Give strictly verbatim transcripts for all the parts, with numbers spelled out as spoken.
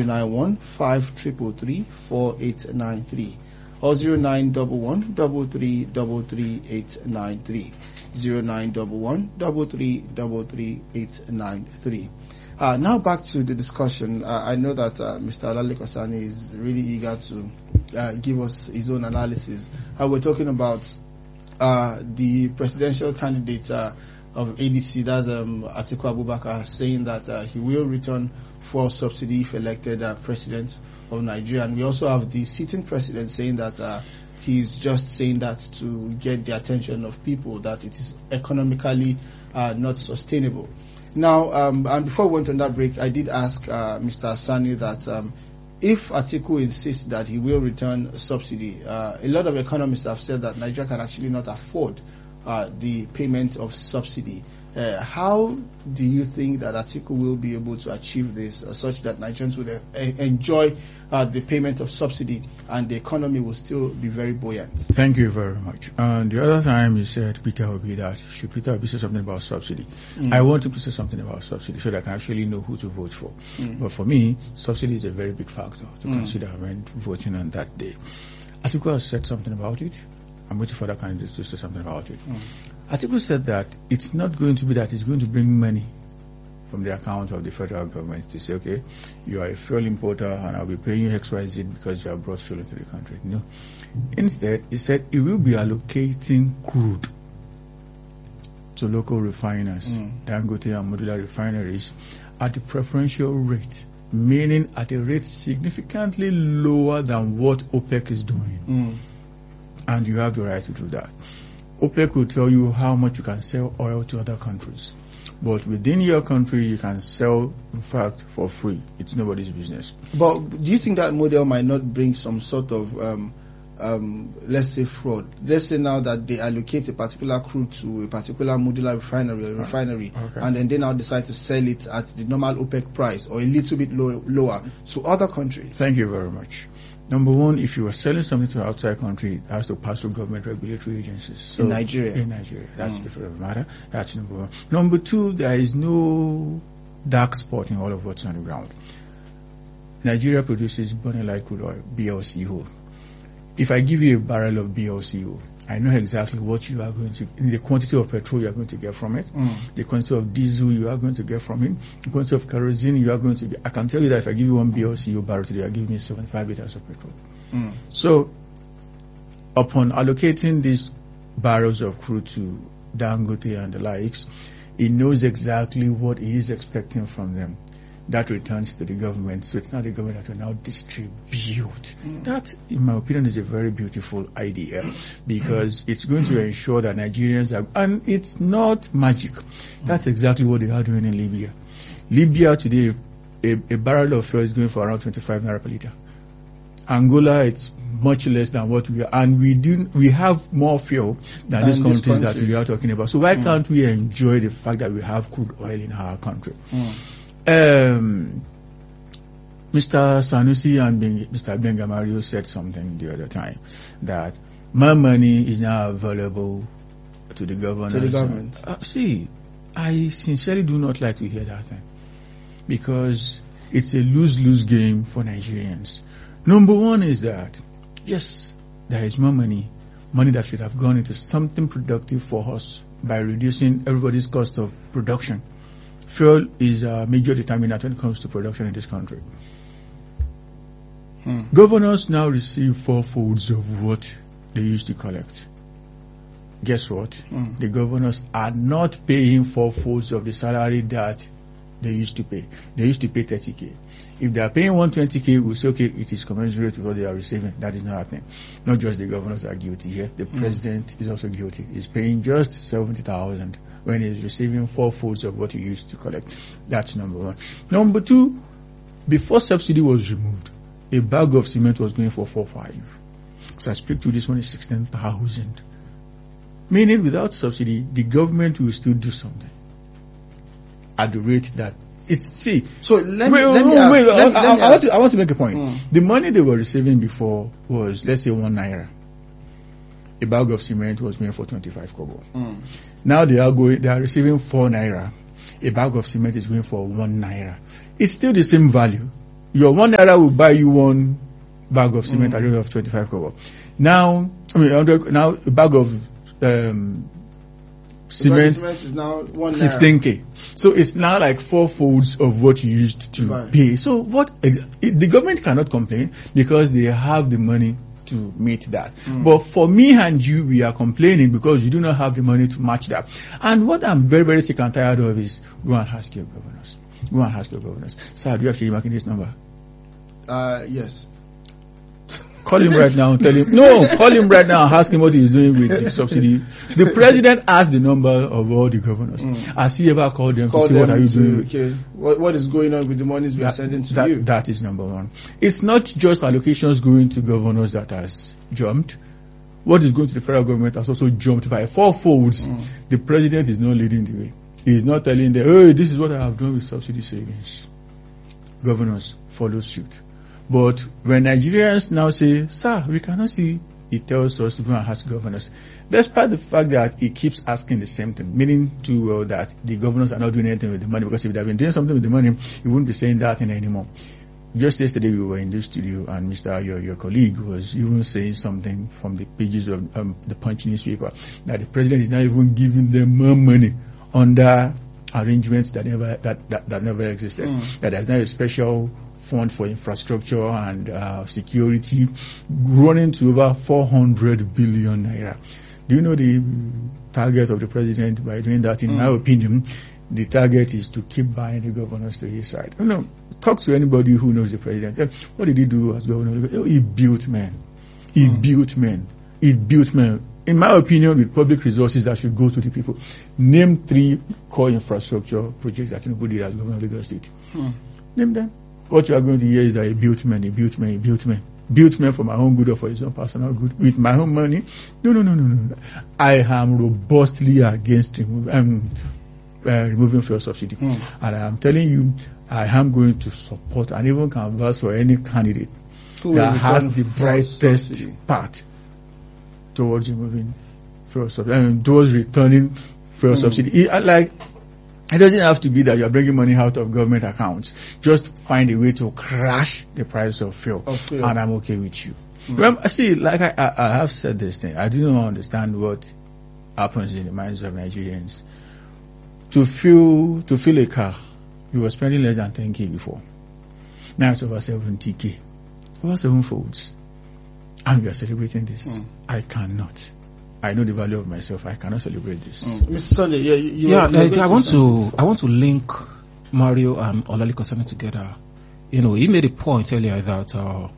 nine one five triple three four eight nine three or zero nine double one double three double three eight nine three zero nine double one double three double three eight nine three. Uh, now back to the discussion. Uh, I know that uh, Mister Olalekan Sani is really eager to uh, give us his own analysis. Uh, we're talking about uh, the presidential candidate uh, of A D C, that's um, Atiku Abubakar, saying that uh, he will return fuel subsidy if elected uh, president of Nigeria. And we also have the sitting president saying that uh, he's just saying that to get the attention of people, that it is economically uh, not sustainable. Now, um, and before we went on that break, I did ask uh, Mister Sani that um, if Atiku insists that he will return subsidy, uh, a lot of economists have said that Nigeria can actually not afford uh, the payment of subsidy. Uh, how do you think that Atiku will be able to achieve this uh, such that Nigerians will uh, enjoy uh, the payment of subsidy and the economy will still be very buoyant? Thank you very much. And the other time you said Peter Obi that should Peter Obi say something about subsidy. Mm. I want him to say something about subsidy so that I can actually know who to vote for. Mm. But for me, subsidy is a very big factor to mm. consider when voting on that day. Atiku has said something about it. I'm waiting for the candidates to say something about it. Mm. Atiku said that it's not going to be that it's going to bring money from the account of the federal government to say, okay, you are a fuel importer and I'll be paying you X Y Z because you have brought fuel into the country. No. Instead, he said he will be allocating crude to local refiners, mm. Dangote and modular refineries, at the preferential rate, meaning at a rate significantly lower than what OPEC is doing. Mm. And you have the right to do that. OPEC will tell you how much you can sell oil to other countries. But within your country, you can sell, in fact, for free. It's nobody's business. But do you think that model might not bring some sort of, um, um, let's say, fraud? Let's say now that they allocate a particular crude to a particular modular refinery or refinery, okay. and then they now decide to sell it at the normal OPEC price or a little bit low, lower to other countries. Thank you very much. Number one, if you are selling something to an outside country, it has to pass through government regulatory agencies. So in Nigeria? In Nigeria. That's mm. the truth of the matter. That's number one. Number two, there is no dark spot in all of what's on the ground. Nigeria produces Bonny Light crude oil, B L C O. If I give you a barrel of B L C O, I know exactly what you are going to, in the quantity of petrol you are going to get from it, mm. the quantity of diesel you are going to get from it, the quantity of kerosene you are going to get. I can tell you that if I give you one B L C O barrel today, I give me seventy-five liters of petrol. Mm. So, upon allocating these barrels of crude to Dangote and the likes, he knows exactly what he is expecting from them. That returns to the government, so it's not the government that will now distribute. Mm. That, in my opinion, is a very beautiful idea because it's going to ensure that Nigerians are, and it's not magic. That's exactly what they are doing in Libya. Libya today, a, a barrel of fuel is going for around twenty-five naira per liter. Angola, it's much less than what we are, and we do, we have more fuel than these countries, countries that we are talking about. So why mm. can't we enjoy the fact that we have crude oil in our country? Mm. Um, Mister Sanusi and ben, Mister Bengamario said something the other time that my money is now available to the government. To the government. Uh, see, I sincerely do not like to hear that thing because it's a lose-lose game for Nigerians. Number one is that, yes, there is more money, money that should have gone into something productive for us by reducing everybody's cost of production. Fuel is a major determinant when it comes to production in this country. Hmm. Governors now receive four folds of what they used to collect. Guess what? Hmm. The governors are not paying four folds of the salary that they used to pay. They used to pay thirty K. If they are paying one hundred twenty K, we say, okay, it is commensurate with what they are receiving. That is not happening. Not just the governors are guilty here. The hmm. president is also guilty. He's paying just seventy thousand when he's receiving four folds of what he used to collect. That's number one. Number two, before subsidy was removed, a bag of cement was going for four five. So I speak to this one is sixteen thousand. Meaning without subsidy, the government will still do something at the rate that it's, see. So let me, wait, let me wait, ask, wait, let, I, let me I, I, want to, I want to make a point. Mm. The money they were receiving before was, let's say, one naira. A bag of cement was going for twenty-five kobo. Mm. Now they are going, they are receiving four naira. A bag of cement is going for one naira. It's still the same value. your one naira will buy you one bag of cement at the rate of twenty-five kobo. Now, I mean, now a bag of um, cement, cement is now one sixteen k. So it's now like four folds of what you used to right. pay. So what ex- the government cannot complain because they have the money to meet that. Mm. But for me and you, we are complaining because you do not have the money to match that. And what I'm very, very sick and tired of is go and ask your governors. Go and ask your governors. Sir, do you have Seyi Makinde's number? Uh, yes. Call him right now and tell him. No, call him right now and ask him what he's doing with the subsidy. The president has the number of all the governors. Mm. Has he ever called them Call to see them what are you to, doing? Okay. What, what is going on with the monies we that, are sending to that, you? That is number one. It's not just allocations going to governors that has jumped. What is going to the federal government has also jumped by four folds. Mm. The president is not leading the way. He is not telling them, hey, this is what I have done with subsidy savings. Governors follow suit. But when Nigerians now say, sir, we cannot see, he tells us to go and ask governors. Despite the fact that he keeps asking the same thing, meaning too well that the governors are not doing anything with the money, because if they have been doing something with the money, he wouldn't be saying that thing anymore. Just yesterday we were in the studio and Mister your, your colleague was even saying something from the pages of um, the Punch newspaper that the president is not even giving them more money under arrangements that never that, that, that never existed. Mm. That there's now a special fund for infrastructure and uh, security running to over four hundred billion naira. Do you know the target of the president by doing that? In mm. my opinion, the target is to keep buying the governors to his side. You know, talk to anybody who knows the president. What did he do as governor? He built men. He mm. built men. He built men. In my opinion, with public resources that should go to the people. Name three core infrastructure projects that Tinubu did as governor of Lagos State. Mm. Name them. What you are going to hear is that he built men, he built men, he built men. Built men for my own good or for his own personal good with my own money. No, no, no, no, no. I am robustly against remove, um, uh, removing fuel subsidy. Mm. And I am telling you, I am going to support and even canvass for any candidate Who that has the brightest path towards removing fuel subsidy. I mean, towards returning fuel mm. subsidy. It, like, it doesn't have to be that you're bringing money out of government accounts. Just find a way to crash the price of fuel, of fuel. And I'm okay with you. Mm. Remember, see, like I, I, I have said this thing, I do not understand what happens in the minds of Nigerians. To fill, to fill a car, you were spending less than ten K before. Now it's over seventy K. Over seven folds. And we are celebrating this. Mm. I cannot. I know the value of myself. I cannot celebrate this. Mm. Mister Sunday, yeah, you, yeah. you uh, I want to, I want to link Mario and Olalekan together. You know, he made a point earlier that uh,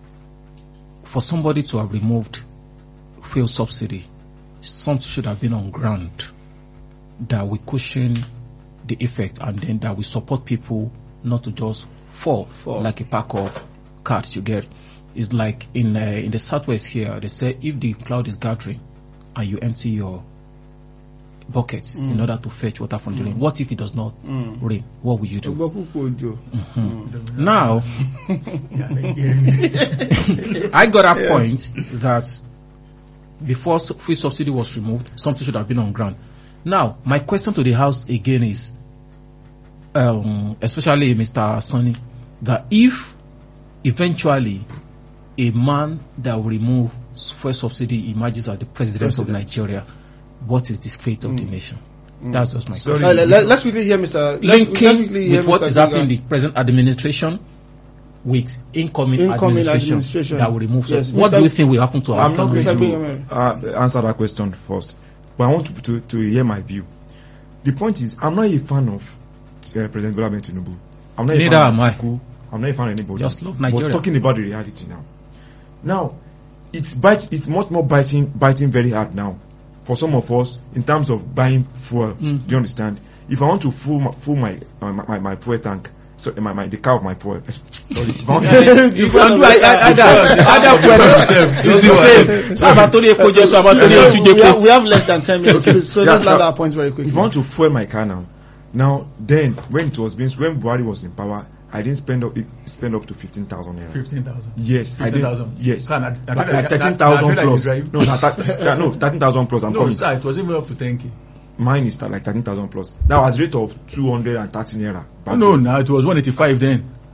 for somebody to have removed fuel subsidy, something should have been on ground that we cushion the effect, and then that we support people not to just fall, fall. like a pack of cards you get. It's like in uh, in the southwest here, they say if the cloud is gathering and you empty your buckets mm. in order to fetch water from mm. the rain, what if it does not mm. rain? What will you do? Mm-hmm. Mm. Now, I got a yes. point that before free subsidy was removed, something should have been on ground. Now, my question to the House again is, um, especially Mister Sonny, that if eventually a man that will remove fuel subsidy emerges as the president, president of Nigeria, what is the fate of mm. the nation? Mm. That's just my Sorry. question. Uh, let, let's quickly hear Mister Linking with hear what Mister is happening in the present administration with incoming, incoming administration, administration that will remove. Yes, so what Mister do you think will happen to our I'm not going to uh, answer that question first, but I want to, to, to hear my view. The point is, I'm not a fan of uh, President Bola Tinubu. I'm not Neither a fan am of Tiku. I'm not a fan of anybody. Just love Nigeria. But talking about the reality now. Now, it's bite, it's much more biting, biting very hard now for some of us in terms of buying fuel. Mm. Do you understand? If I want to fill my, fill my, uh, my, my, my fuel tank, so my, my the car of my fuel. Sorry. You can do other fuel. It's the same. We have, we have less than ten minutes, okay. so yeah, let's land our points very quickly. If I want to fuel my car now, now then when it was being when Buhari was in power, I didn't spend up spend up to fifteen thousand naira. Fifteen thousand. Yes, fifteen thousand. Yes, like, like thirteen thousand plus. No, no, no, thirteen thousand plus. I'm no, coming. Sir, it was even up to ten K. Mine is like thirteen thousand plus. That was rate of two hundred and thirty naira. Oh, no, no, it was one eighty five then.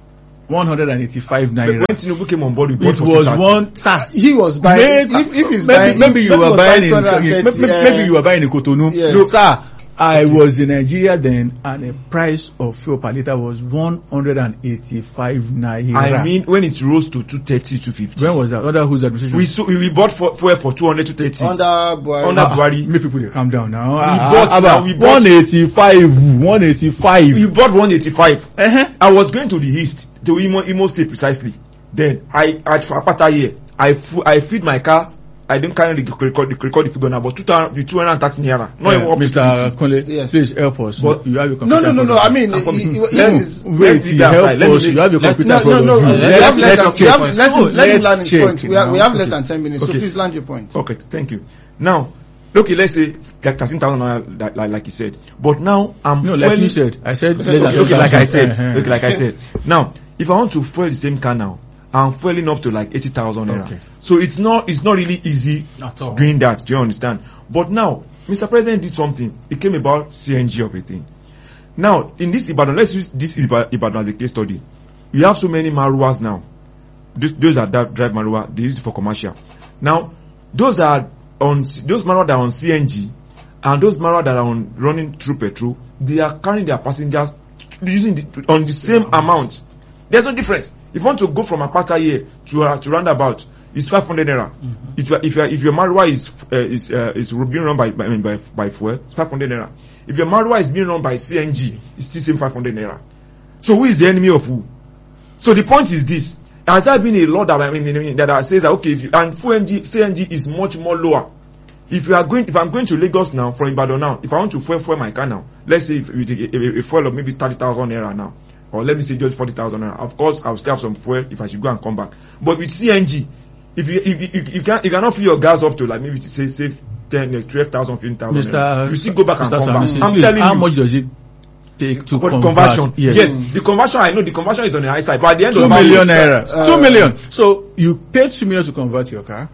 one hundred eighty-five When naira. Tinubu came on board, we bought It for was two thirty. one, sir. He was buying. Maybe, if, if he's maybe, buying, maybe if you he were was buying in, two hundred maybe, thirty, maybe uh, you were buying in Cotonou. Yes. No, sir. I was in Nigeria then, and the price of fuel per liter was one hundred eighty-five naira. I mean, when it rose to two thirty, two fifty. when was that? Under whose administration? We so, we bought for fuel for two hundred, two thirty. under Buhari. Under Buhari. Make people they calm down now. We bought now, we bought- one eighty-five, one eighty-five. We bought one eighty-five. Uh-huh. I was going to the east, to Imo, Imo State precisely. Then I at Apata here, I fu- I feed my car. I didn't carry the record the record the figure now, but two hundred, the two hundred thirty naira. Not even Uh, up to Mister two fifty. Kunle, Yes. please help us. But- you have a No, computer. no, no, in no. front I of you. mean, I'm he, coming. he, he Let me- is- Wait, Let's leave that help aside. Let me us. leave- You have a let's- computer no, in front no, of no. you. We Let's, have let let's him, we check. have, let Oh, him, let him let's land his check point. We have, we now. have less than ten minutes, so Okay. please land your point. Okay, thank you. Now, okay, let's say like thirteen thousand naira, like, like, like you said. But now I'm No, like fueling- you said. I said, Okay, less Okay, than okay, like I Uh-huh. said. Okay, like I said. Now, if I want to fuel the same car now, I'm fueling up to like eighty thousand naira. Okay. So it's not it's not really easy At all. doing that. Do you understand? But now, Mister President did something. It came about C N G of a thing. Now, in this Ibadan, let's use this Iba- Ibadan as a case study. You have so many Maruas now. Those, those that drive drive Marua, they use it for commercial. Now, those that are on those Marua that are on C N G and those Marua that are on running through petrol, they are carrying their passengers using the, on the same amount. There's no difference. If you want to go from Apata here to uh, to roundabout, it's five hundred naira. Mm-hmm. If you, if you, if your Marua is uh, is uh, is being run by by, I mean, by by fuel, it's five hundred naira. If your Marua is being run by C N G, it's still same five hundred naira. So who is the enemy of who? So the point is this: has there been a law that I mean that says that okay, if you, and fuel N G, C N G is much more lower. If you are going, if I'm going to Lagos now from Ibadan now, if I want to fuel fuel my car now, let's say if you take a, a, a fuel of maybe thirty thousand naira now. Or let me say just forty thousand naira. Of course, I'll still have some fuel if I should go and come back. But with C N G, if you if you, you, you can you cannot fill your gas up to like maybe to say say ten, twelve thousand, fifteen thousand. Mister You still go back Mister and come Sanusi, back. I'm please, telling how you. much does it take to For the convert? conversion, Yes. yes, the conversion. I know the conversion is on the high side, but at the end Two of million the day, naira. uh, Two million. So you paid two million to convert your car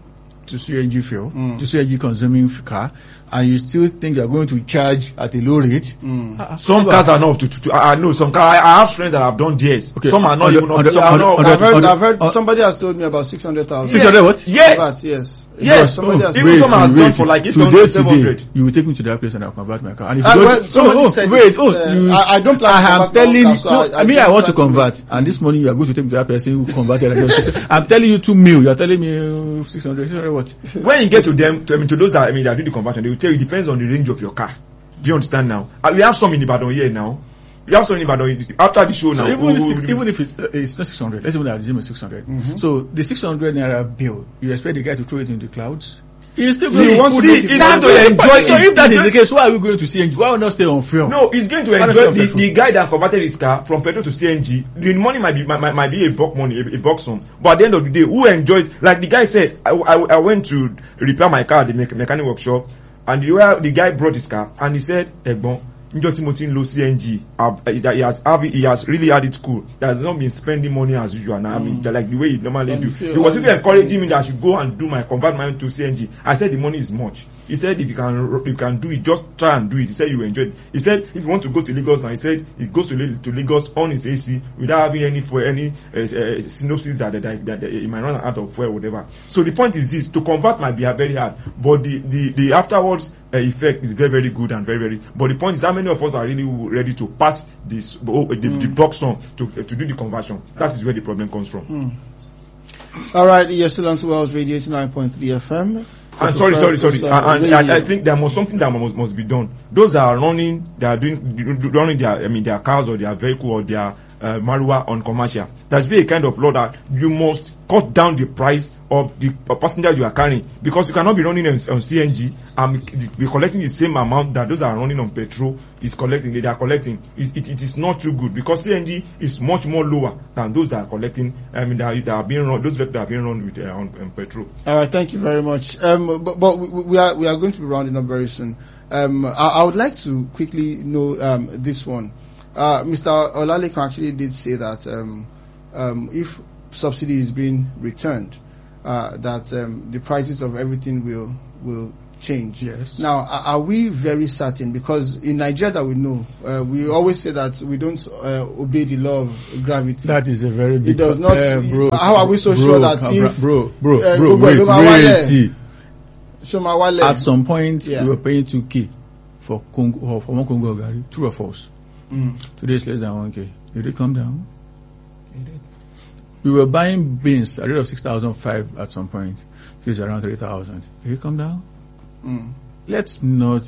to C N G fuel, Mm. to C N G consuming f- car, and you still think you are going to charge at a low rate? Mm. Ah, ah, some cars are not. To, to, to, I I know some cars. I, I have friends that have done D S. Okay. Some are not On the- even. on Up, the- some on are the- not. on the- I've heard, on the- I've heard on- somebody has told me about six hundred thousand. six hundred what? Yes. Yes. Yes. Somebody Oh, has Even wait, some has wait. done for like eight Today, hundred, seven hundred. today, you will take me to that place and I'll convert my car. And if Uh, you well, don't, somebody oh, said oh, wait, it's, oh, uh, you, I- I don't plan to I am convert my telling car, you, so no, I- I, I mean, don't I want to plan to convert, and this morning you are going to take me to that person who converted. And just- I'm telling you two mil, you are telling me uh, six hundred, six hundred what? When you get to them, to, I mean, to those that I mean that do the conversion, they will tell you it depends on the range of your car. Do you understand now? Uh, we have some in Ibadan here now. We have some in Ibadan after the show So now. even, we- if, we- six- even if it's, uh, it's not six hundred, let's even assume it's six hundred. Mhm. So the six hundred naira bill, you expect the guy to throw it in the clouds? He's still See, going he to wants put to it- make it he's more going to enjoy enjoy. So it. if that He's is the case, why are we going to C N G? Why not stay on fuel? No, he's going to Why not enjoy stay on the, petrol? the guy that converted his car from petrol to C N G. The money might be might, might- might be a bulk money, a, a bulk sum. But at the end of the day, who enjoys? Like the guy said, I, I, I went to repair my car at the me- mechanic workshop, and the, way the guy brought his car, and he said, "Egbon, Njọ Timothy low C N G. Uh, he has have he has really had it cool. He has not been spending money as usual. Now I mean, like the way he normally And do. feel- He was even encouraging me that I should go and do my convert mine to C N G. I said the money is much. He said if you can if you can do it, just try and do it. He said you will enjoy it. He said if you want to go to Lagos now, he said he goes to, La- to Lagos on his A C without having any for any uh, uh, synopsis that, that, that, that he might run out of fuel or whatever. So the point is this: to convert might be very hard, but the the, the afterwards uh, effect is very very good and very very. But the point is how many of us are really ready to pass this oh, the, the box sum to uh, to do the conversion? That is where the problem comes from. Mm. All right, you're still on Wells Radio eighty-nine point three F M. And sorry, sorry, sorry. Uh, And, and radio. I, I think there must something that must, must be done. Those that are running, they are doing running their, I mean, their cars or their vehicle or their uh, marijuana on commercial. There's be a kind of law that you must cut down the price of the uh, passengers you are carrying, because you cannot be running on, on C N G and be collecting the same amount that those that are running on petrol is collecting. They are collecting. It, it, it is not too good, because C N G is much more lower than those that are collecting. I mean, that are, that are being run. Those that are being run with uh, on, on petrol. All right, thank you very much. Um, but, but we, we are we are going to be rounding up very soon. Um, I, I would like to quickly know um, this one. Uh, Mister Olalekan actually did say that um, um, if subsidy is being returned, uh, that um, the prices of everything will will change. Yes. Now, are, are we very certain? Because in Nigeria that we know, uh, we always say that we don't uh, obey the law of gravity. That is a very big. It does not. Uh, bro, how are we so bro, sure that bro, if bro, bro, uh, bro, wait, wait, see. Shomawale, At some point, Yeah. we were paying two K for Congo, or for one Congo Gari, true or false? Mm. Today it's less than one K. Did it come down? We were buying beans at a rate of six thousand five at some point. It's around three thousand. Did it come down? Mm. Let's not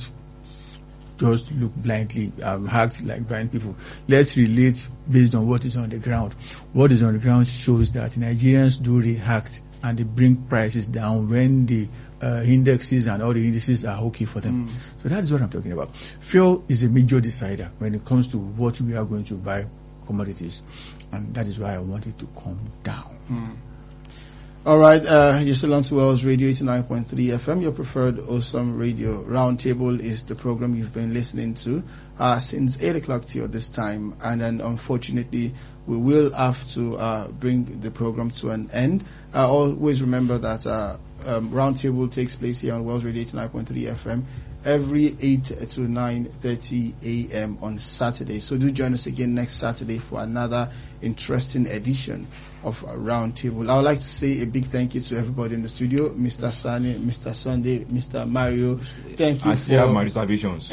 just look blindly, um, act like blind people. Let's relate based on what is on the ground. What is on the ground shows that Nigerians do react and they bring prices down when the uh, indexes and all the indices are okay for them. Mm. So that is what I'm talking about. Fuel is a major decider when it comes to what we are going to buy commodities, and that is why I want it to come down. Mm. All right, uh, you're still on to Wells Radio eighty-nine point three F M, your preferred awesome radio. Roundtable is the program you've been listening to uh, since eight o'clock till this time, and then unfortunately we will have to uh, bring the program to an end. Uh, always remember that uh, um, Roundtable takes place here on Wells Radio eighty-nine point three F M every eight to nine thirty a m on Saturday. So do join us again next Saturday for another interesting edition of a Roundtable. I would like to say a big thank you to everybody in the studio, Mister Sani, Mister Sunday, Mister Mario. Thank you. I still for... have my reservations.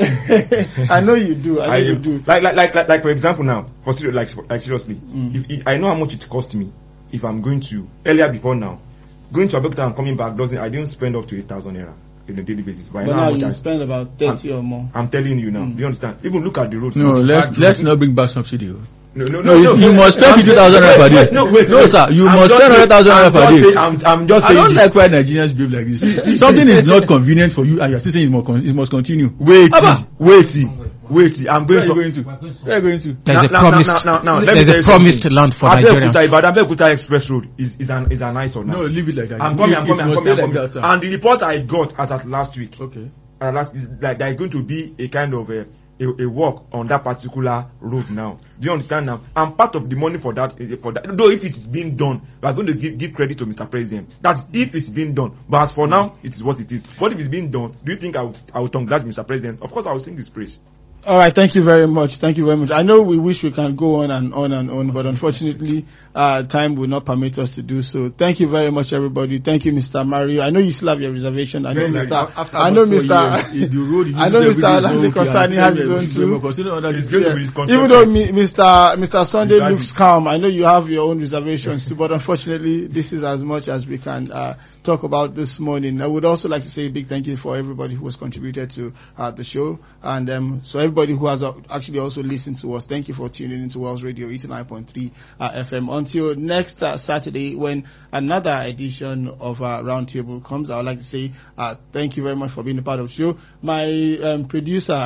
I know you do. I know I, you do. Like, like, like, like, like, for example, now, for serious, like, like seriously, Mm. if, if I know how much it cost me if I'm going to earlier before now, going to Abeokuta and coming back doesn't. I didn't spend up to eight thousand naira on a daily basis. But, I But know now how much you I spend about thirty or more. I'm telling you now. Mm. Do you understand? Even look at the roads. No, now. let's Bad let's roads. not bring back subsidy. No, no, No, no, you, no, you no, must spend I'm fifty just- thousand naira per wait, day. wait, No, wait, no, wait. sir, you I'm must just spend saying- hundred thousand naira I'm per just day. saying- I'm, I'm just I saying. don't this. like why Nigerians behave like this. Something is not convenient for you, and you're still saying it must, con- it must continue. Wait, Abba. wait, wait. I'm Where going are you to. going to? Where are you going to? There's Now- a now- promised, now- now- now, let me there's tell a you promised something. land for Abeokuta, Nigerians. Ibadan, Abeokuta Express Road is is an is an eyesore now. No, leave it like that. I'm coming, I'm It- coming, it I'm must coming, I'm stay coming. like that, sir. And the report I got as at last week, Okay. uh, last, is like there is going to be a kind of a, a, a work on that particular road now. Do you understand now? And part of the money for that, eh, for that, though if it's being done, we are going to give, give credit to Mister President. That's if it's being done. But as for now, it is what it is. What if it's being done? Do you think I will, I will congratulate Mister President? Of course, I will sing this praise. All right, thank you very much. Thank you very much. I know we wish we can go on and on and on, but unfortunately, uh, time will not permit us to do so. Thank you very much, everybody. Thank you, Mister Mario. I know you still have your reservation. I know Very Mister nice. After I know about four Mister years, the road you I use know every Mister day is Alande okay, Kosani and has still his own we- too. we will consider other It's things. going to Yeah. be Even constructed. though mi- Mister Mister Sunday That looks is- calm, I know you have your own reservations too, but unfortunately, this is as much as we can uh, talk about this morning. I would also like to say a big thank you for everybody who has contributed to uh, the show, and um, so everybody who has uh, actually also listened to us. Thank you for tuning into Wells Radio eighty-nine point three uh, F M. Until next uh, Saturday, when another edition of uh, Roundtable comes, I would like to say uh, thank you very much for being a part of the show. My um, producer.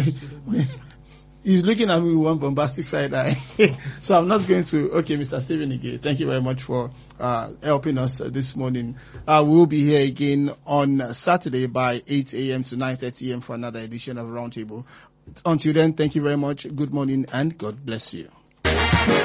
He's looking at me with one bombastic side eye. So I'm not going to... Okay, Mister Stephen again, thank you very much for uh, helping us uh, this morning. Uh, we'll be here again on Saturday by eight a m to nine thirty a m for another edition of Roundtable. Until then, thank you very much. Good morning and God bless you.